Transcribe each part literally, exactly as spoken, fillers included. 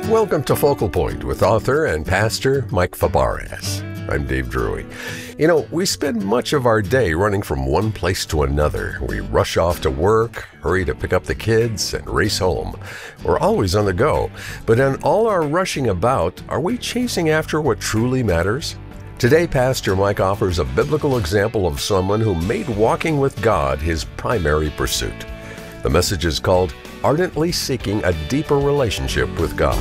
Welcome to Focal Point with author and pastor Mike Fabarez. I'm Dave Drury. You know, we spend much of our day running from one place to another. We rush off to work, hurry to pick up the kids, and race home. We're always on the go. But in all our rushing about, are we chasing after what truly matters? Today, Pastor Mike offers a biblical example of someone who made walking with God his primary pursuit. The message is called Ardently Seeking a Deeper Relationship with God.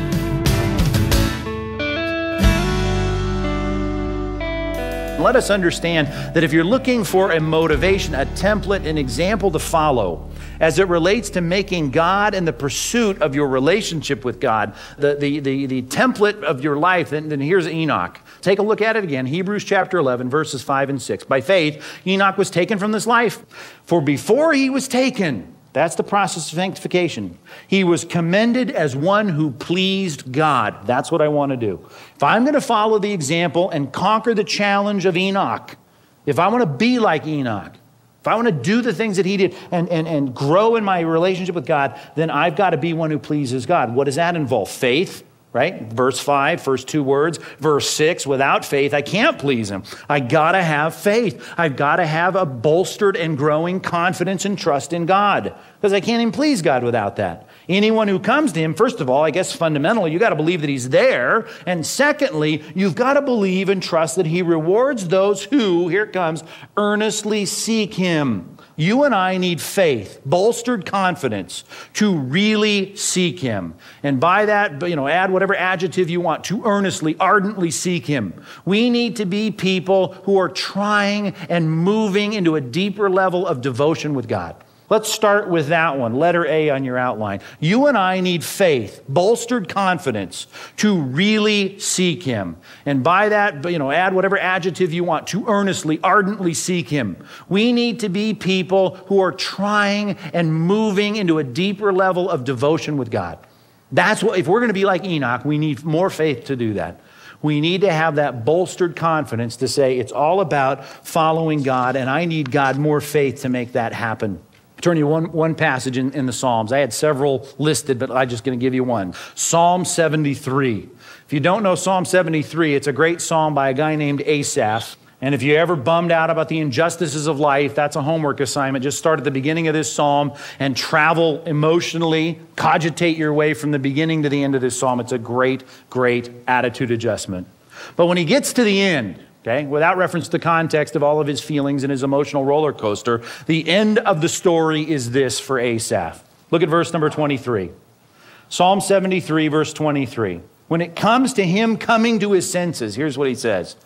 Let us understand that if you're looking for a motivation, a template, an example to follow, as it relates to making God and the pursuit of your relationship with God, the, the, the, the template of your life, then, then here's Enoch. Take a look at it again. Hebrews chapter eleven, verses five and six. By faith, Enoch was taken from this life. For before he was taken, that's the process of sanctification, he was commended as one who pleased God. That's what I want to do. If I'm going to follow the example and conquer the challenge of Enoch, if I want to be like Enoch, if I want to do the things that he did and, and, and grow in my relationship with God, then I've got to be one who pleases God. What does that involve? Faith. Right? Verse five, first two words. Verse six, without faith, I can't please him. I gotta have faith. I've gotta have a bolstered and growing confidence and trust in God, because I can't even please God without that. Anyone who comes to him, first of all, I guess fundamentally, you gotta believe that he's there. And secondly, you've gotta believe and trust that he rewards those who, here it comes, earnestly seek him. You and I need faith, bolstered confidence to really seek him. And by that, you know, add whatever adjective you want, to earnestly, ardently seek him. We need to be people who are trying and moving into a deeper level of devotion with God. Let's start with that one, letter A on your outline. You and I need faith, bolstered confidence to really seek him. And by that, you know, add whatever adjective you want, to earnestly, ardently seek him. We need to be people who are trying and moving into a deeper level of devotion with God. That's what, if we're going to be like Enoch, we need more faith to do that. We need to have that bolstered confidence to say it's all about following God, and I need God more faith to make that happen. Turn you one, one passage in, in the Psalms. I had several listed, but I'm just going to give you one. Psalm seventy-three. If you don't know Psalm seventy-three, it's a great psalm by a guy named Asaph. And if you're ever bummed out about the injustices of life, that's a homework assignment. Just start at the beginning of this psalm and travel emotionally, cogitate your way from the beginning to the end of this psalm. It's a great, great attitude adjustment. But when he gets to the end, okay, without reference to the context of all of his feelings and his emotional roller coaster, the end of the story is this for Asaph. Look at verse number twenty-three. Psalm seventy-three, verse twenty-three. When it comes to him coming to his senses, here's what he says.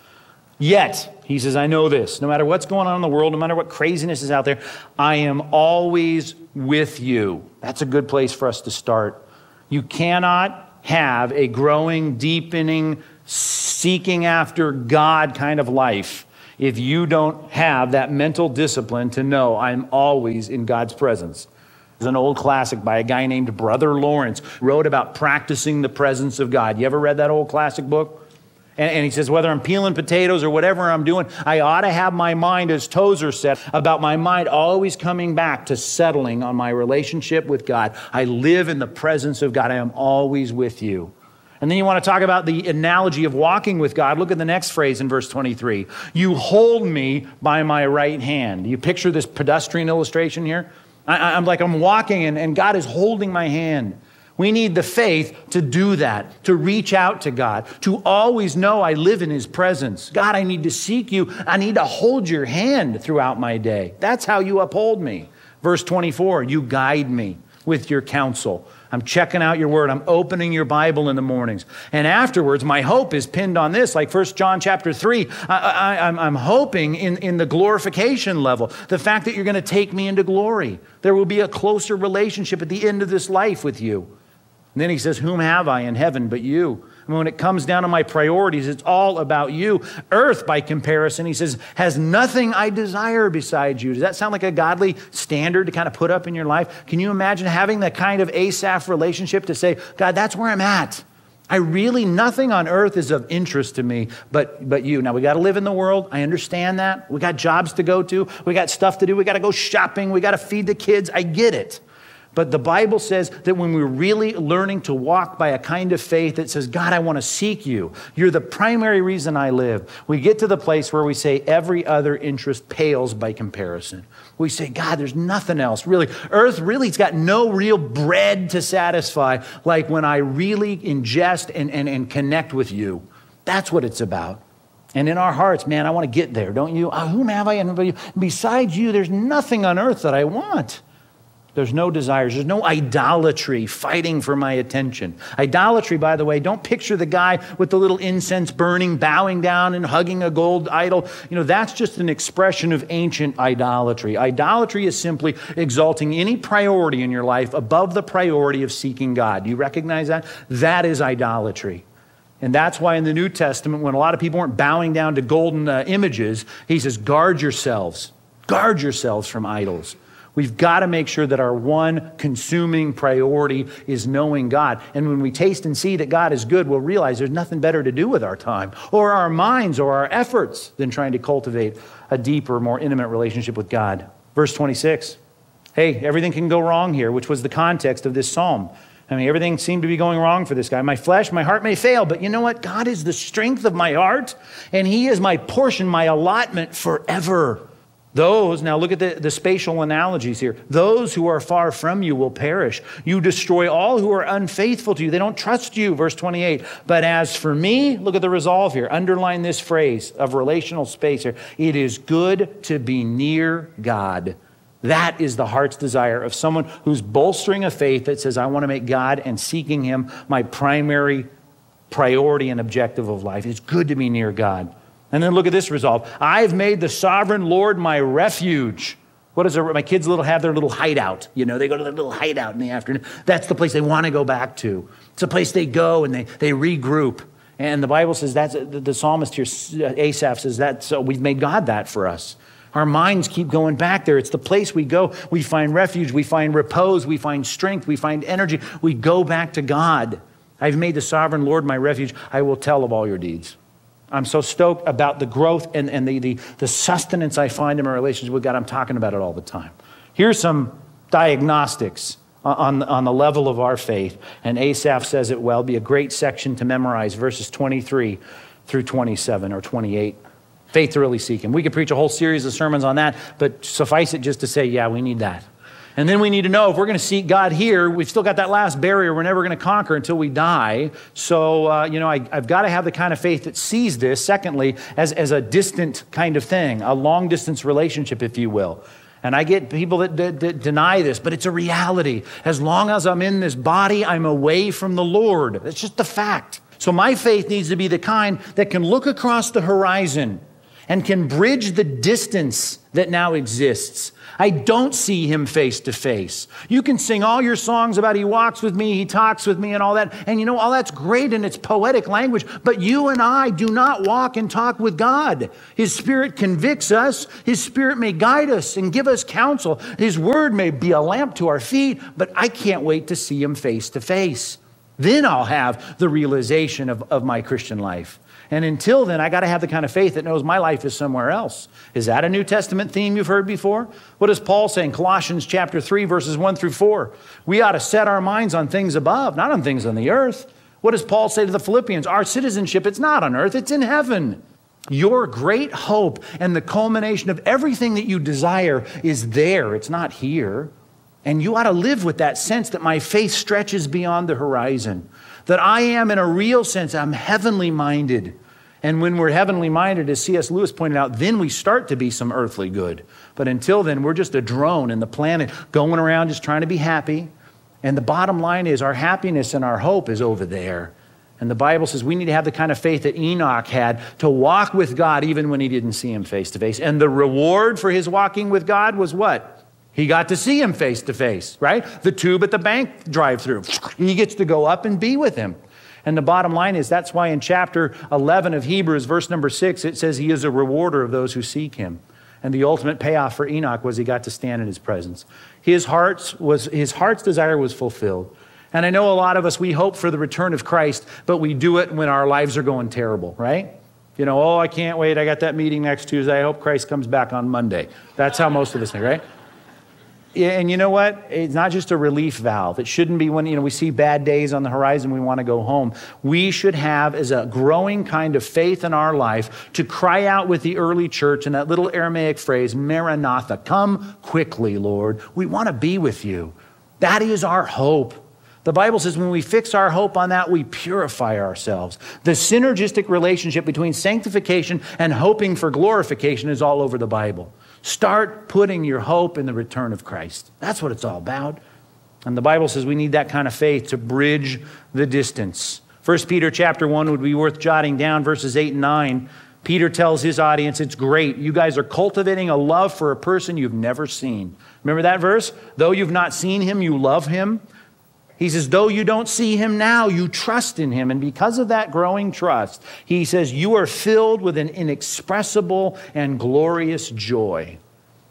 Yet, he says, I know this. No matter what's going on in the world, no matter what craziness is out there, I am always with you. That's a good place for us to start. You cannot have a growing, deepening, seeking after God kind of life if you don't have that mental discipline to know I'm always in God's presence. There's an old classic by a guy named Brother Lawrence, wrote about practicing the presence of God. You ever read that old classic book? And, and he says, whether I'm peeling potatoes or whatever I'm doing, I ought to have my mind, as Tozer said, about my mind always coming back to settling on my relationship with God. I live in the presence of God. I am always with you. And then you want to talk about the analogy of walking with God. Look at the next phrase in verse twenty-three. You hold me by my right hand. You picture this pedestrian illustration here? I, I'm like, I'm walking and, and God is holding my hand. We need the faith to do that, to reach out to God, to always know I live in his presence. God, I need to seek you. I need to hold your hand throughout my day. That's how you uphold me. Verse twenty-four, you guide me with your counsel. I'm checking out your word. I'm opening your Bible in the mornings. And afterwards, my hope is pinned on this, like First John chapter three. I, I, I'm, I'm hoping in, in the glorification level, the fact that you're going to take me into glory. There will be a closer relationship at the end of this life with you. And then he says, whom have I in heaven but you? And when it comes down to my priorities, it's all about you. Earth, by comparison, he says, has nothing I desire besides you. Does that sound like a godly standard to kind of put up in your life? Can you imagine having that kind of Asaph relationship to say, God, that's where I'm at. I really, nothing on earth is of interest to me but, but you. Now, we got to live in the world. I understand that. We got jobs to go to. We got stuff to do. We got to go shopping. We got to feed the kids. I get it. But the Bible says that when we're really learning to walk by a kind of faith that says, God, I want to seek you. You're the primary reason I live. We get to the place where we say every other interest pales by comparison. We say, God, there's nothing else. Really, earth really has got no real bread to satisfy like when I really ingest and, and, and connect with you. That's what it's about. And in our hearts, man, I want to get there, don't you? Oh, whom have I? And besides you, there's nothing on earth that I want. There's no desires. There's no idolatry fighting for my attention. Idolatry, by the way, don't picture the guy with the little incense burning, bowing down and hugging a gold idol. You know, that's just an expression of ancient idolatry. Idolatry is simply exalting any priority in your life above the priority of seeking God. Do you recognize that? That is idolatry. And that's why in the New Testament, when a lot of people weren't bowing down to golden uh, images, he says, guard yourselves. Guard yourselves from idols. We've got to make sure that our one consuming priority is knowing God. And when we taste and see that God is good, we'll realize there's nothing better to do with our time or our minds or our efforts than trying to cultivate a deeper, more intimate relationship with God. Verse twenty-six. Hey, everything can go wrong here, which was the context of this psalm. I mean, everything seemed to be going wrong for this guy. My flesh, my heart may fail, but you know what? God is the strength of my heart, and he is my portion, my allotment forever. Those, now look at the, the spatial analogies here. Those who are far from you will perish. You destroy all who are unfaithful to you. They don't trust you, verse twenty-eight. But as for me, look at the resolve here. Underline this phrase of relational space here. It is good to be near God. That is the heart's desire of someone who's bolstering a faith that says, I want to make God and seeking him my primary priority and objective of life. It's good to be near God. And then look at this resolve. I've made the sovereign Lord my refuge. What is it? My kids little have their little hideout. You know, they go to their little hideout in the afternoon. That's the place they want to go back to. It's a place they go and they, they regroup. And the Bible says that's the, the psalmist here, Asaph says that. So we've made God that for us. Our minds keep going back there. It's the place we go. We find refuge. We find repose. We find strength. We find energy. We go back to God. I've made the sovereign Lord my refuge. I will tell of all your deeds. I'm so stoked about the growth and, and the, the, the sustenance I find in my relationship with God. I'm talking about it all the time. Here's some diagnostics on, on the level of our faith. And Asaph says it well. Be a great section to memorize, verses twenty-three through twenty-seven or twenty-eight. Faith to really seek him. We could preach a whole series of sermons on that, but suffice it just to say, yeah, we need that. And then we need to know if we're going to seek God here, we've still got that last barrier we're never going to conquer until we die. So, uh, you know, I, I've got to have the kind of faith that sees this, secondly, as, as a distant kind of thing, a long-distance relationship, if you will. And I get people that, that, that deny this, but it's a reality. As long as I'm in this body, I'm away from the Lord. That's just the fact. So my faith needs to be the kind that can look across the horizon and can bridge the distance that now exists. I don't see him face to face. You can sing all your songs about he walks with me, he talks with me and all that. And you know, all that's great in its poetic language, but you and I do not walk and talk with God. His Spirit convicts us. His Spirit may guide us and give us counsel. His word may be a lamp to our feet, but I can't wait to see him face to face. Then I'll have the realization of, of my Christian life. And until then, I got to have the kind of faith that knows my life is somewhere else. Is that a New Testament theme you've heard before? What does Paul say in Colossians chapter three, verses one through four? We ought to set our minds on things above, not on things on the earth. What does Paul say to the Philippians? Our citizenship, it's not on earth, it's in heaven. Your great hope and the culmination of everything that you desire is there. It's not here. And you ought to live with that sense that my faith stretches beyond the horizon. That I am, in a real sense, I'm heavenly minded. And when we're heavenly minded, as C S Lewis pointed out, then we start to be some earthly good. But until then, we're just a drone in the planet going around just trying to be happy. And the bottom line is our happiness and our hope is over there. And the Bible says we need to have the kind of faith that Enoch had to walk with God even when he didn't see him face to face. And the reward for his walking with God was what? He got to see him face to face, right? The tube at the bank drive-through. He gets to go up and be with him. And the bottom line is that's why in chapter eleven of Hebrews, verse number six, it says he is a rewarder of those who seek him. And the ultimate payoff for Enoch was he got to stand in his presence. His heart's, was, his heart's desire was fulfilled. And I know a lot of us, we hope for the return of Christ, but we do it when our lives are going terrible, right? You know, oh, I can't wait. I got that meeting next Tuesday. I hope Christ comes back on Monday. That's how most of us think, right? And you know what? It's not just a relief valve. It shouldn't be when, you know, we see bad days on the horizon, we want to go home. We should have as a growing kind of faith in our life to cry out with the early church in that little Aramaic phrase, Maranatha, come quickly, Lord. We want to be with you. That is our hope. The Bible says when we fix our hope on that, we purify ourselves. The synergistic relationship between sanctification and hoping for glorification is all over the Bible. Start putting your hope in the return of Christ. That's what it's all about. And the Bible says we need that kind of faith to bridge the distance. First Peter chapter one would be worth jotting down, verses eight and nine. Peter tells his audience, it's great. You guys are cultivating a love for a person you've never seen. Remember that verse? Though you've not seen him, you love him. He says, though you don't see him now, you trust in him. And because of that growing trust, he says, you are filled with an inexpressible and glorious joy.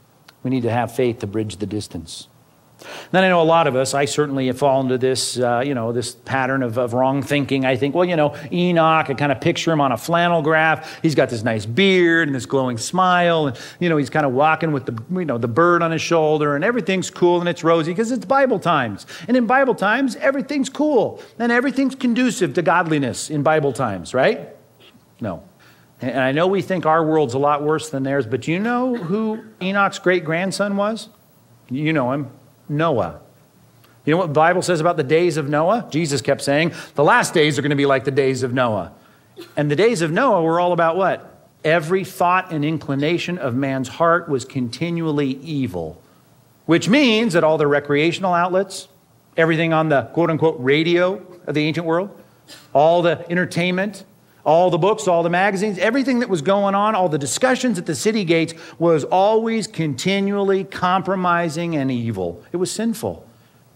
We need to have faith to bridge the distance. Then I know a lot of us, I certainly have fallen into this, uh, you know, this pattern of, of wrong thinking. I think, well, you know, Enoch, I kind of picture him on a flannel graph. He's got this nice beard and this glowing smile. And, you know, he's kind of walking with the, you know, the bird on his shoulder and everything's cool and it's rosy because it's Bible times. And in Bible times, everything's cool and everything's conducive to godliness in Bible times, right? No. And I know we think our world's a lot worse than theirs, but you know who Enoch's great-grandson was? You know him. Noah. You know what the Bible says about the days of Noah? Jesus kept saying, the last days are going to be like the days of Noah. And the days of Noah were all about what? Every thought and inclination of man's heart was continually evil, which means that all the recreational outlets, everything on the quote-unquote radio of the ancient world, all the entertainment, all the books, all the magazines, everything that was going on, all the discussions at the city gates was always continually compromising and evil. It was sinful.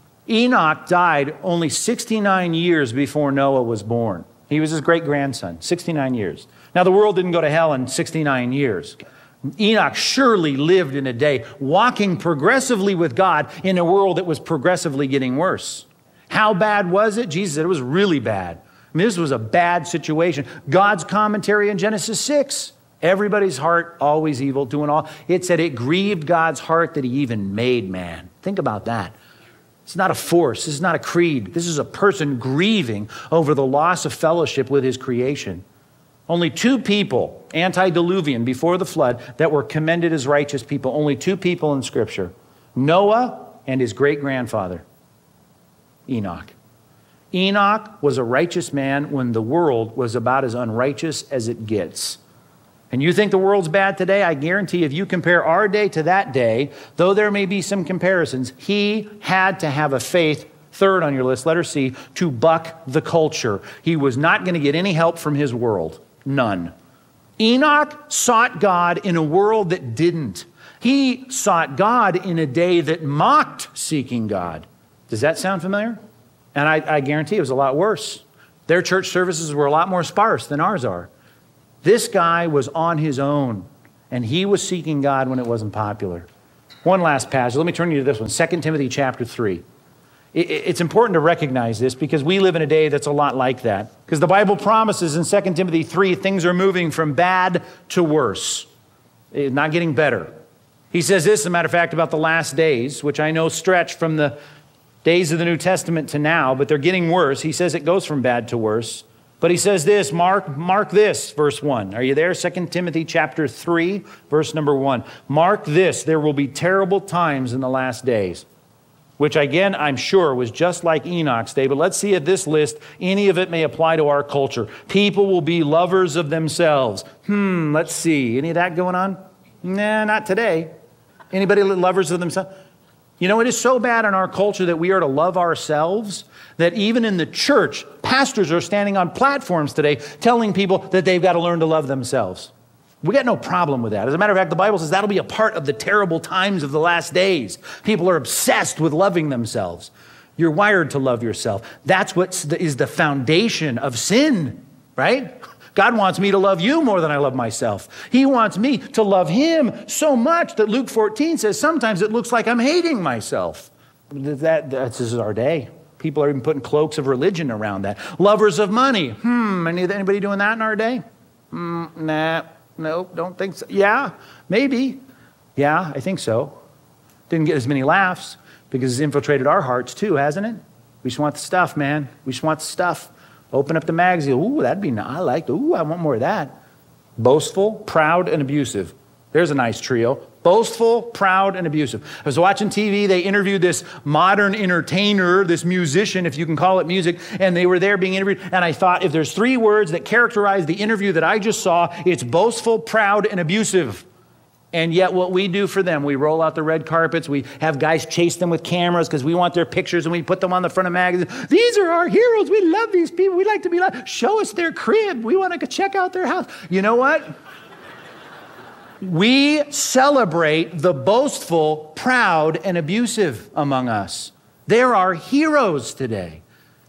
Enoch died only sixty-nine years before Noah was born. He was his great-grandson, sixty-nine years. Now, the world didn't go to hell in sixty-nine years. Enoch surely lived in a day walking progressively with God in a world that was progressively getting worse. How bad was it? Jesus said it was really bad. I mean, this was a bad situation. God's commentary in Genesis six, everybody's heart always evil, doing all. It said it grieved God's heart that he even made man. Think about that. It's not a force. This is not a creed. This is a person grieving over the loss of fellowship with his creation. Only two people, antediluvian, before the flood, that were commended as righteous people. Only two people in Scripture. Noah and his great-grandfather, Enoch. Enoch was a righteous man when the world was about as unrighteous as it gets. And you think the world's bad today? I guarantee if you compare our day to that day, though there may be some comparisons, he had to have a faith, third on your list, letter C, to buck the culture. He was not going to get any help from his world. None. Enoch sought God in a world that didn't. He sought God in a day that mocked seeking God. Does that sound familiar? And I, I guarantee it was a lot worse. Their church services were a lot more sparse than ours are. This guy was on his own, and he was seeking God when it wasn't popular. One last passage. Let me turn you to this one, Second Timothy chapter three. It, it's important to recognize this because we live in a day that's a lot like that. Because the Bible promises in Second Timothy three, things are moving from bad to worse. It's not getting better. He says this, as a matter of fact, about the last days, which I know stretch from the days of the New Testament to now, but they're getting worse. He says it goes from bad to worse. But he says this, mark, mark this, verse one. Are you there? Second Timothy chapter three, verse number one. Mark this, there will be terrible times in the last days. Which again, I'm sure was just like Enoch's day. But let's see if this list, any of it may apply to our culture. People will be lovers of themselves. Hmm, let's see. Any of that going on? Nah, not today. Anybody lovers of themselves? You know, it is so bad in our culture that we are to love ourselves that even in the church, pastors are standing on platforms today telling people that they've got to learn to love themselves. We got no problem with that. As a matter of fact, the Bible says that'll be a part of the terrible times of the last days. People are obsessed with loving themselves. You're wired to love yourself. That's what is the foundation of sin, right? God wants me to love you more than I love myself. He wants me to love him so much that Luke fourteen says sometimes it looks like I'm hating myself. That, that's this is our day. People are even putting cloaks of religion around that. Lovers of money. Hmm, any, anybody doing that in our day? Mm, nah, nope, don't think so. Yeah, maybe. Yeah, I think so. Didn't get as many laughs because it's infiltrated our hearts too, hasn't it? We just want the stuff, man. We just want the stuff. Open up the magazine. Ooh, that'd be nice. I like, ooh, I want more of that. Boastful, proud, and abusive. There's a nice trio. Boastful, proud, and abusive. I was watching T V. They interviewed this modern entertainer, this musician, if you can call it music, and they were there being interviewed. And I thought, if there's three words that characterize the interview that I just saw, it's boastful, proud, and abusive. And yet what we do for them, we roll out the red carpets. We have guys chase them with cameras because we want their pictures, and we put them on the front of magazines. These are our heroes. We love these people. We like to be like, show us their crib. We want to check out their house. You know what? We celebrate the boastful, proud, and abusive among us. They're our heroes today.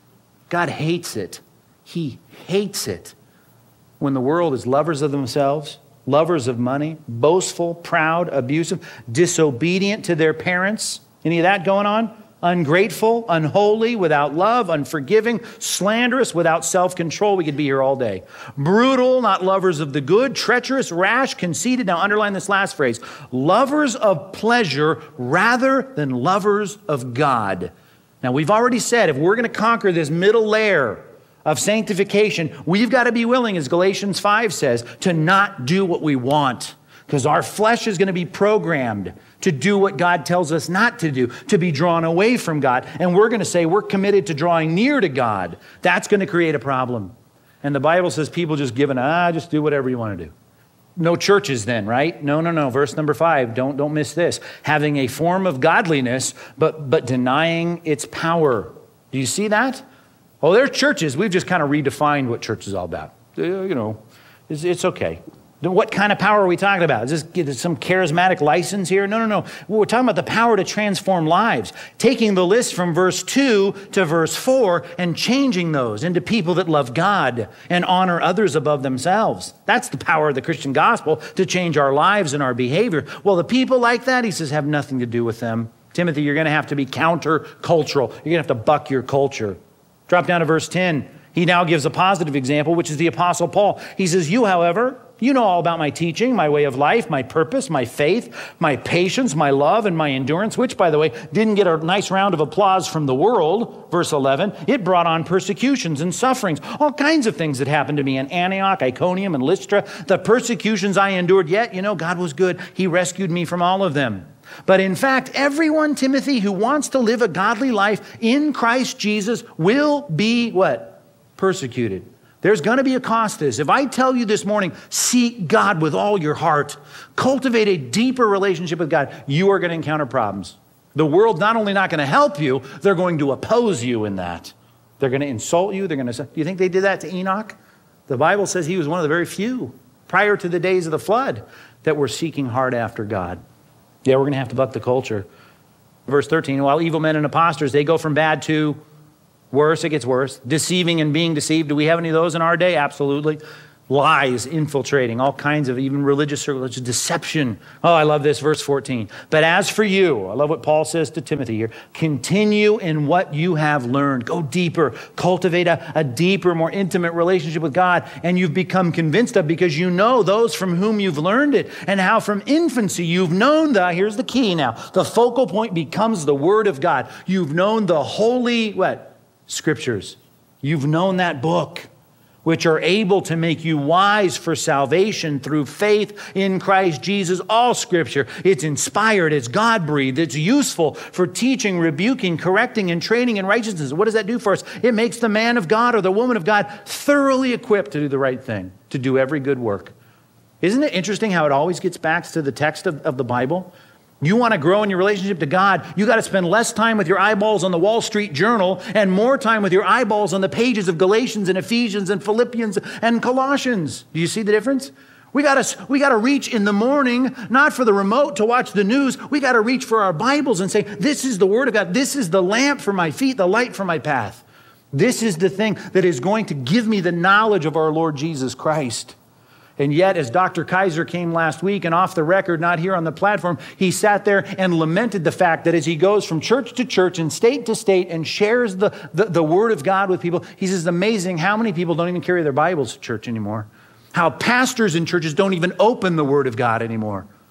God hates it. He hates it when the world is lovers of themselves, lovers of money, boastful, proud, abusive, disobedient to their parents. Any of that going on? Ungrateful, unholy, without love, unforgiving, slanderous, without self-control. We could be here all day. Brutal, not lovers of the good, treacherous, rash, conceited. Now underline this last phrase. Lovers of pleasure rather than lovers of God. Now we've already said if we're going to conquer this middle layer of sanctification, we've got to be willing, as Galatians five says, to not do what we want. Because our flesh is going to be programmed to do what God tells us not to do, to be drawn away from God. And we're going to say we're committed to drawing near to God. That's going to create a problem. And the Bible says people just give an, ah, just do whatever you want to do. No churches then, right? No, no, no. Verse number five, don't, don't miss this. Having a form of godliness, but, but denying its power. Do you see that? Oh, there's churches. We've just kind of redefined what church is all about. You know, it's, it's okay. What kind of power are we talking about? Is this some charismatic license here? No, no, no. We're talking about the power to transform lives. Taking the list from verse two to verse four and changing those into people that love God and honor others above themselves. That's the power of the Christian gospel to change our lives and our behavior. Well, the people like that, he says, have nothing to do with them. Timothy, you're going to have to be counter-cultural. You're going to have to buck your culture. Drop down to verse ten. He now gives a positive example, which is the Apostle Paul. He says, you, however, you know all about my teaching, my way of life, my purpose, my faith, my patience, my love, and my endurance, which, by the way, didn't get a nice round of applause from the world. Verse eleven, it brought on persecutions and sufferings, all kinds of things that happened to me in Antioch, Iconium, and Lystra. The persecutions I endured, yet, you know, God was good. He rescued me from all of them. But in fact, everyone, Timothy, who wants to live a godly life in Christ Jesus will be what? Persecuted. There's going to be a cost to this. If I tell you this morning, seek God with all your heart, cultivate a deeper relationship with God, you are going to encounter problems. The world's not only not going to help you, they're going to oppose you in that. They're going to insult you. They're going to say, do you think they did that to Enoch? The Bible says he was one of the very few prior to the days of the flood that were seeking hard after God. Yeah, we're going to have to buck the culture. Verse thirteen, while evil men and impostors, they go from bad to worse, it gets worse. Deceiving and being deceived. Do we have any of those in our day? Absolutely. Lies infiltrating all kinds of even religious circles, deception. Oh, I love this, verse fourteen. But as for you, I love what Paul says to Timothy here, continue in what you have learned. Go deeper. Cultivate a, a deeper, more intimate relationship with God. And you've become convinced of because you know those from whom you've learned it and how from infancy you've known the, here's the key now, the focal point becomes the Word of God. You've known the holy, what? Scriptures. You've known that book, which are able to make you wise for salvation through faith in Christ Jesus. All Scripture, it's inspired, it's God-breathed, it's useful for teaching, rebuking, correcting, and training in righteousness. What does that do for us? It makes the man of God or the woman of God thoroughly equipped to do the right thing, to do every good work. Isn't it interesting how it always gets back to the text of, of the Bible? You want to grow in your relationship to God, you got to spend less time with your eyeballs on the Wall Street Journal and more time with your eyeballs on the pages of Galatians and Ephesians and Philippians and Colossians. Do you see the difference? We got to we got to reach in the morning, not for the remote to watch the news. We got to reach for our Bibles and say, this is the Word of God. This is the lamp for my feet, the light for my path. This is the thing that is going to give me the knowledge of our Lord Jesus Christ. And yet, as Doctor Kaiser came last week and off the record, not here on the platform, he sat there and lamented the fact that as he goes from church to church and state to state and shares the, the, the Word of God with people, he says it's amazing how many people don't even carry their Bibles to church anymore. How pastors in churches don't even open the Word of God anymore.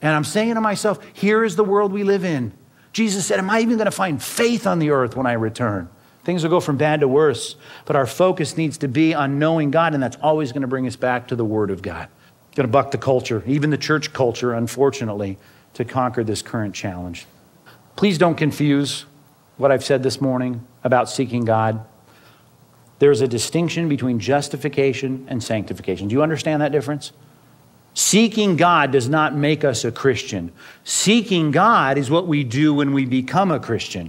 And I'm saying to myself, here is the world we live in. Jesus said, am I even going to find faith on the earth when I return? Things will go from bad to worse, but our focus needs to be on knowing God, and that's always going to bring us back to the Word of God. Going to buck the culture, even the church culture, unfortunately, to conquer this current challenge. Please don't confuse what I've said this morning about seeking God. There's a distinction between justification and sanctification. Do you understand that difference? Seeking God does not make us a Christian. Seeking God is what we do when we become a Christian.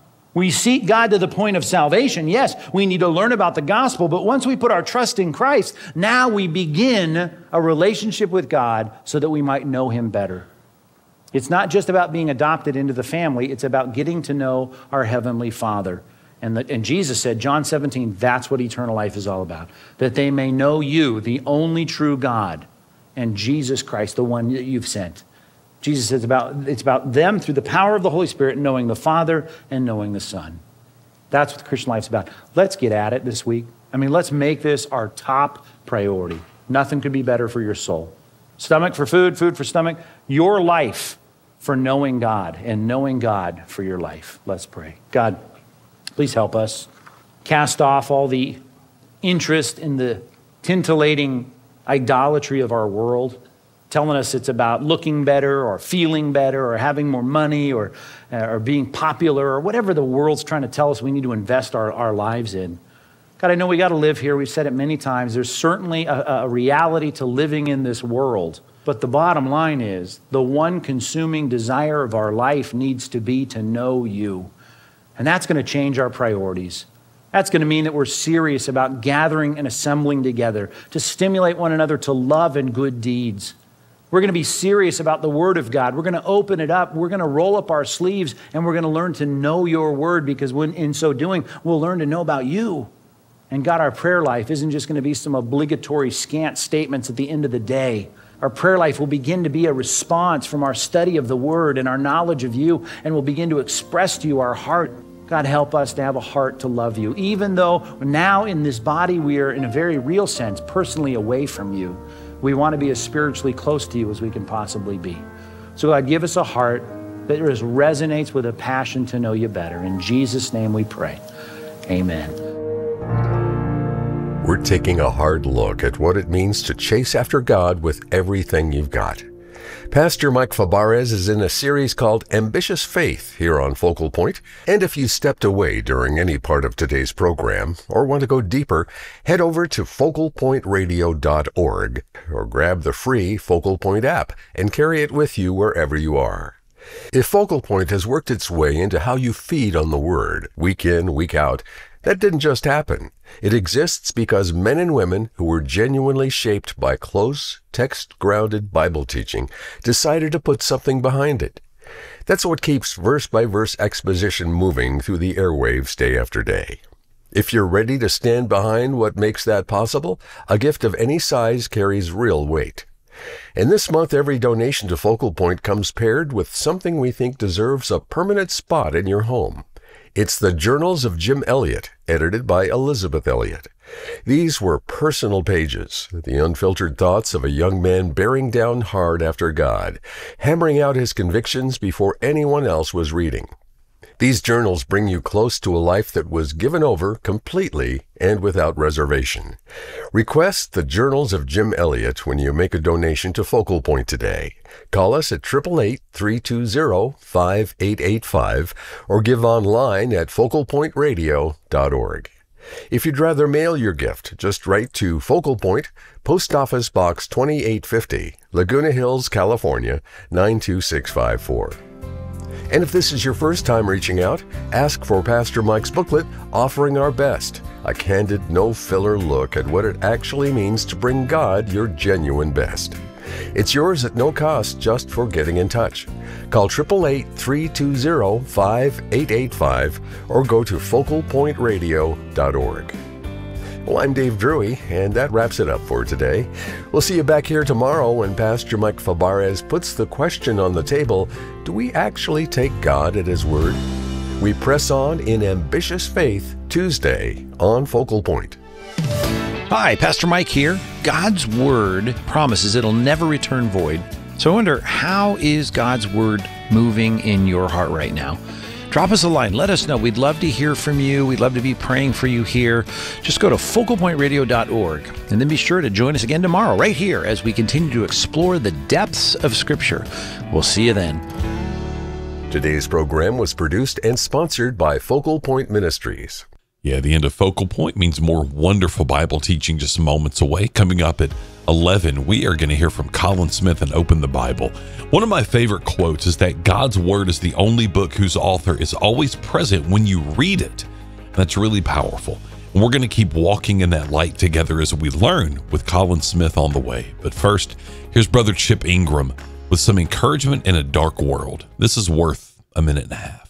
We seek God to the point of salvation. Yes, we need to learn about the gospel, but once we put our trust in Christ, now we begin a relationship with God so that we might know Him better. It's not just about being adopted into the family, it's about getting to know our Heavenly Father. And, the, and Jesus said, John seventeen, that's what eternal life is all about. That they may know you, the only true God, and Jesus Christ, the one that you've sent. Jesus says about, it's about them through the power of the Holy Spirit, knowing the Father and knowing the Son. That's what the Christian life's about. Let's get at it this week. I mean, let's make this our top priority. Nothing could be better for your soul. Stomach for food, food for stomach. Your life for knowing God, and knowing God for your life. Let's pray. God, please help us. Cast off all the interest in the tintillating idolatry of our world, telling us it's about looking better or feeling better or having more money or, uh, or being popular or whatever the world's trying to tell us we need to invest our, our lives in. God, I know we got to live here. We've said it many times. There's certainly a, a reality to living in this world. But the bottom line is the one consuming desire of our life needs to be to know you. And that's going to change our priorities. That's going to mean that we're serious about gathering and assembling together to stimulate one another to love and good deeds. We're going to be serious about the Word of God. We're going to open it up. We're going to roll up our sleeves, and we're going to learn to know your Word, because when, in so doing, we'll learn to know about you. And God, our prayer life isn't just going to be some obligatory scant statements at the end of the day. Our prayer life will begin to be a response from our study of the Word and our knowledge of you, and we'll begin to express to you our heart. God, help us to have a heart to love you, even though now in this body we are, in a very real sense, personally away from you. We want to be as spiritually close to you as we can possibly be. So God, give us a heart that resonates with a passion to know you better. In Jesus' name we pray. Amen. We're taking a hard look at what it means to chase after God with everything you've got. Pastor Mike Fabarez is in a series called Ambitious Faith here on Focal Point. And if you stepped away during any part of today's program or want to go deeper, head over to focal point radio dot org or grab the free Focal Point app and carry it with you wherever you are. If Focal Point has worked its way into how you feed on the Word, week in, week out, that didn't just happen. It exists because men and women who were genuinely shaped by close, text-grounded Bible teaching decided to put something behind it. That's what keeps verse-by-verse exposition moving through the airwaves day after day. If you're ready to stand behind what makes that possible, a gift of any size carries real weight. And this month, every donation to Focal Point comes paired with something we think deserves a permanent spot in your home. It's the Journals of Jim Elliot, edited by Elizabeth Elliot. These were personal pages, the unfiltered thoughts of a young man bearing down hard after God, hammering out his convictions before anyone else was reading. These journals bring you close to a life that was given over completely and without reservation. Request the Journals of Jim Elliot when you make a donation to Focal Point today. Call us at eight eight eight, three two zero, five eight eight five or give online at focal point radio dot org. If you'd rather mail your gift, just write to Focal Point, Post Office Box twenty-eight fifty, Laguna Hills, California, nine two six five four. And if this is your first time reaching out, ask for Pastor Mike's booklet, Offering Our Best, a candid, no-filler look at what it actually means to bring God your genuine best. It's yours at no cost just for getting in touch. Call eight eight eight, three two zero, five eight eight five or go to focal point radio dot org. Well, I'm Dave Drury, and that wraps it up for today. We'll see you back here tomorrow when Pastor Mike Fabarez puts the question on the table, do we actually take God at His word? We press on in Ambitious Faith Tuesday on Focal Point. Hi, Pastor Mike here. God's Word promises it'll never return void. So I wonder, how is God's Word moving in your heart right now? Drop us a line. Let us know. We'd love to hear from you. We'd love to be praying for you here. Just go to focal point radio dot org and then be sure to join us again tomorrow right here as we continue to explore the depths of Scripture. We'll see you then. Today's program was produced and sponsored by Focal Point Ministries. Yeah, the end of Focal Point means more wonderful Bible teaching just moments away. Coming up at eleven, we are going to hear from Colin Smith and Open the Bible. One of my favorite quotes is that God's Word is the only book whose author is always present when you read it. That's really powerful. And we're going to keep walking in that light together as we learn with Colin Smith on the way. But first, here's Brother Chip Ingram with some encouragement in a dark world. This is worth a minute and a half.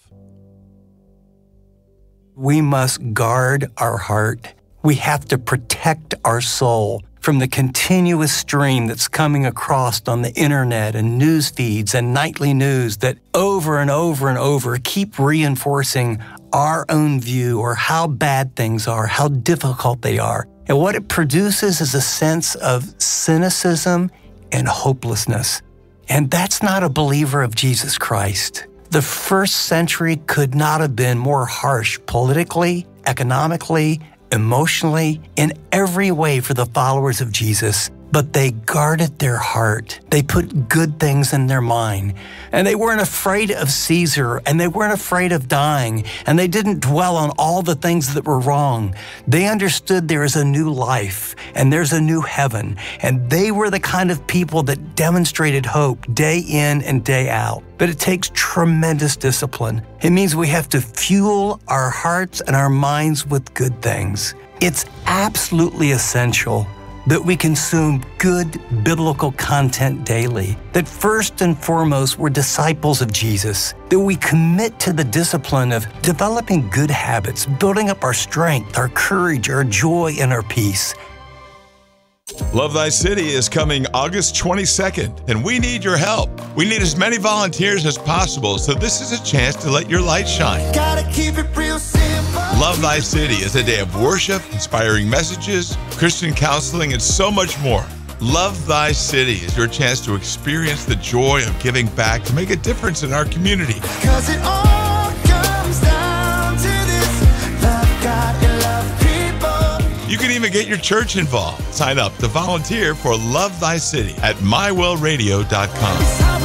We must guard our heart. We have to protect our soul from the continuous stream that's coming across on the internet and news feeds and nightly news that over and over and over keep reinforcing our own view or how bad things are, how difficult they are. And what it produces is a sense of cynicism and hopelessness. And that's not a believer of Jesus Christ. The first century could not have been more harsh politically, economically, emotionally, in every way for the followers of Jesus. But they guarded their heart. They put good things in their mind. And they weren't afraid of Caesar, and they weren't afraid of dying, and they didn't dwell on all the things that were wrong. They understood there is a new life, and there's a new heaven, and they were the kind of people that demonstrated hope day in and day out. But it takes tremendous discipline. It means we have to fuel our hearts and our minds with good things. It's absolutely essential that we consume good biblical content daily, that first and foremost we're disciples of Jesus, that we commit to the discipline of developing good habits, building up our strength, our courage, our joy, and our peace. Love Thy City is coming August twenty-second, and we need your help. We need as many volunteers as possible, so this is a chance to let your light shine. Gotta keep it real simple. Love Thy City is a day of worship, inspiring messages, Christian counseling, and so much more. Love Thy City is your chance to experience the joy of giving back to make a difference in our community. Because it all comes down to this: love God and love people. You can even get your church involved. Sign up to volunteer for Love Thy City at my well radio dot com.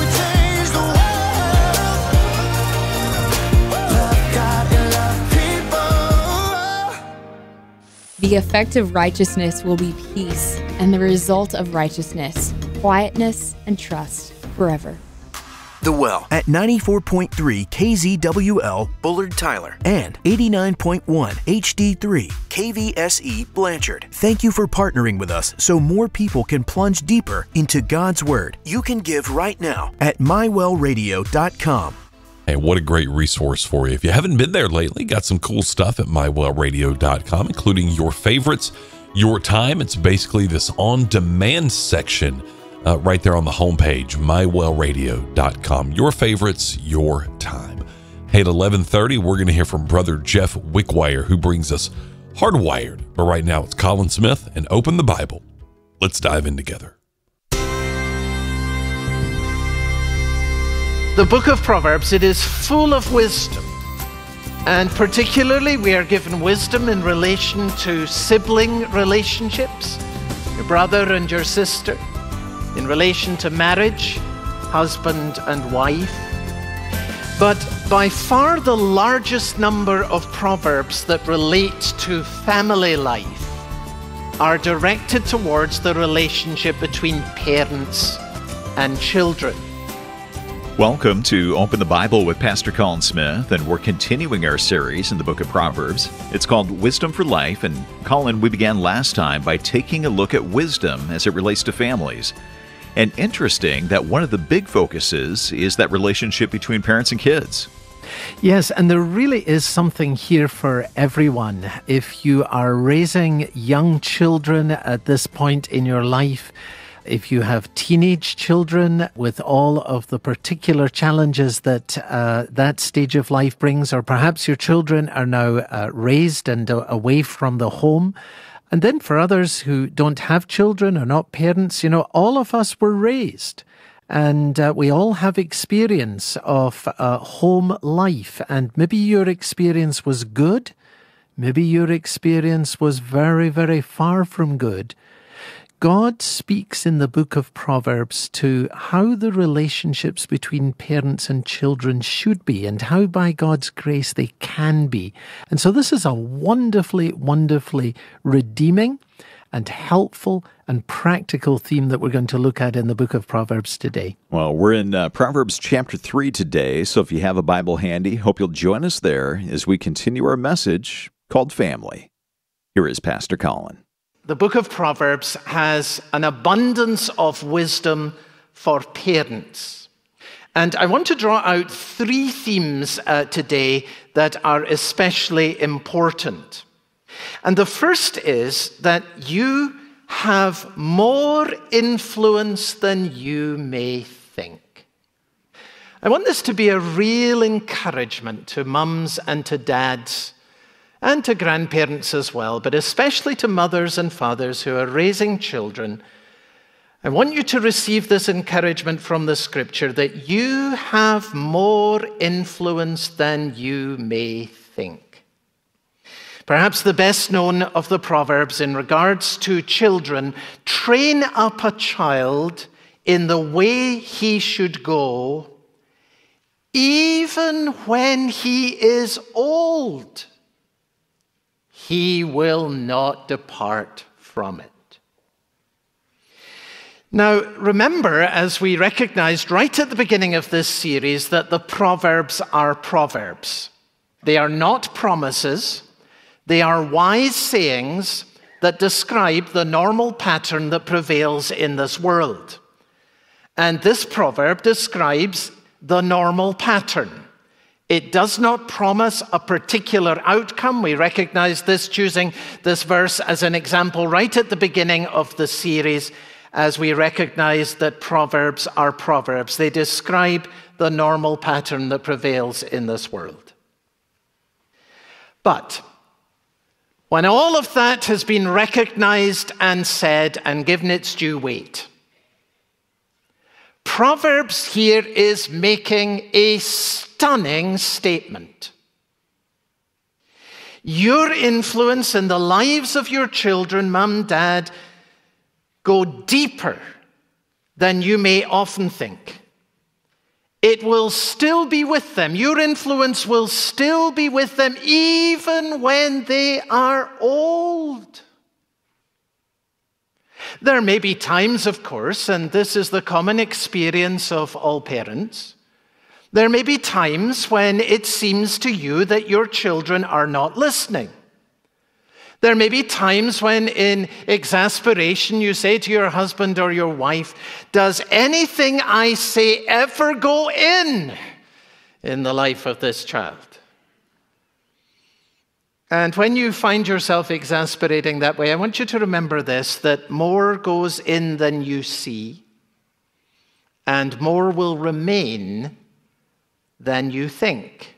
The effect of righteousness will be peace, and the result of righteousness, quietness and trust forever. The Well at ninety-four point three K Z W L Bullard Tyler and eighty-nine point one H D three K V S E Blanchard. Thank you for partnering with us so more people can plunge deeper into God's Word. You can give right now at my well radio dot com. Hey, what a great resource for you. If you haven't been there lately, got some cool stuff at my well radio dot com, including your favorites, your time. It's basically this on-demand section uh, right there on the homepage, my well radio dot com. Your favorites, your time. Hey, at eleven thirty, we're going to hear from Brother Jeff Wickwire, who brings us Hardwired. But right now, it's Colin Smith and Open the Bible. Let's dive in together. The book of Proverbs, it is full of wisdom. And particularly, we are given wisdom in relation to sibling relationships, your brother and your sister, in relation to marriage, husband and wife. But by far the largest number of proverbs that relate to family life are directed towards the relationship between parents and children. Welcome to Open the Bible with Pastor Colin Smith, and we're continuing our series in the book of Proverbs. It's called Wisdom for Life, and Colin, we began last time by taking a look at wisdom as it relates to families. And interesting that one of the big focuses is that relationship between parents and kids. Yes, and there really is something here for everyone. If you are raising young children at this point in your life, if you have teenage children with all of the particular challenges that uh, that stage of life brings, or perhaps your children are now uh, raised and uh, away from the home. And then for others who don't have children or not parents, you know, all of us were raised. And uh, we all have experience of uh, home life. And maybe your experience was good. Maybe your experience was very, very far from good. God speaks in the book of Proverbs to how the relationships between parents and children should be and how by God's grace they can be. And so this is a wonderfully, wonderfully redeeming and helpful and practical theme that we're going to look at in the book of Proverbs today. Well, we're in uh, Proverbs chapter three today, so if you have a Bible handy, hope you'll join us there as we continue our message called Family. Here is Pastor Colin. The book of Proverbs has an abundance of wisdom for parents. And I want to draw out three themes uh, today that are especially important. And the first is that you have more influence than you may think. I want this to be a real encouragement to mums and to dads and to grandparents as well, but especially to mothers and fathers who are raising children. I want you to receive this encouragement from the scripture that you have more influence than you may think. Perhaps the best known of the Proverbs in regards to children: train up a child in the way he should go, even when he is old, he will not depart from it. Now, remember, as we recognized right at the beginning of this series, that the Proverbs are proverbs. They are not promises. They are wise sayings that describe the normal pattern that prevails in this world. And this proverb describes the normal pattern. It does not promise a particular outcome. We recognize this, choosing this verse as an example right at the beginning of the series, as we recognize that Proverbs are proverbs. They describe the normal pattern that prevails in this world. But when all of that has been recognized and said and given its due weight, Proverbs here is making a stunning statement. Your influence in the lives of your children, mum, dad, go deeper than you may often think. It will still be with them. Your influence will still be with them even when they are old. There may be times, of course, and this is the common experience of all parents, there may be times when it seems to you that your children are not listening. There may be times when in exasperation you say to your husband or your wife, "Does anything I say ever go in in the life of this child?" And when you find yourself exasperating that way, I want you to remember this, that more goes in than you see, and more will remain than you think.